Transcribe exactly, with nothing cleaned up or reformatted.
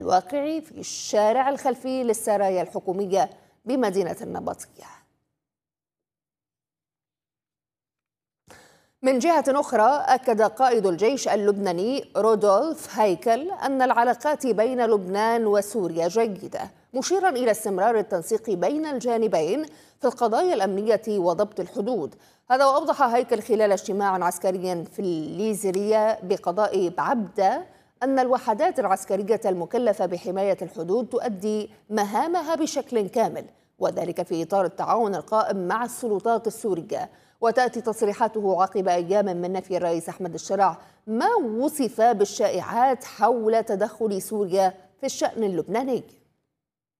الواقع في الشارع الخلفي للسرايا الحكومية بمدينة النبطية. من جهة أخرى، أكد قائد الجيش اللبناني رودولف هيكل أن العلاقات بين لبنان وسوريا جيدة، مشيرا إلى استمرار التنسيق بين الجانبين في القضايا الأمنية وضبط الحدود. هذا وأوضح هيكل خلال اجتماع عسكري في الليزرية بقضاء بعبدة أن الوحدات العسكرية المكلفة بحماية الحدود تؤدي مهامها بشكل كامل، وذلك في إطار التعاون القائم مع السلطات السورية. وتأتي تصريحاته عقب أيام من نفي الرئيس أحمد الشرع ما وصف بالشائعات حول تدخل سوريا في الشأن اللبناني.